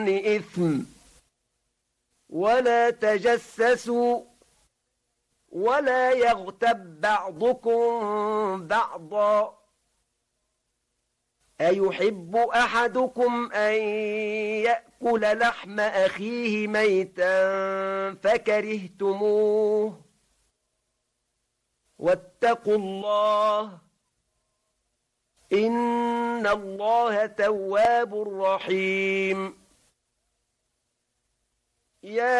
إثم ولا تجسسوا ولا يغتب بعضكم بعضا أيحب أحدكم أن يأكل لحم أخيه ميتا فكرهتموه واتقوا الله إن الله تواب رحيم. يا